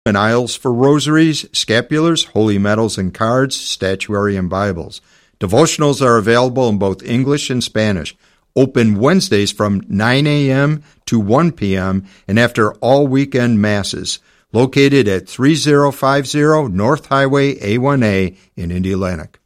and aisles for rosaries, scapulars, holy medals and cards, statuary, and Bibles. Devotionals are available in both English and Spanish. Open Wednesdays from 9 a.m. to 1 p.m. and after all weekend masses. Located at 3050 North Highway A1A in Indialantic.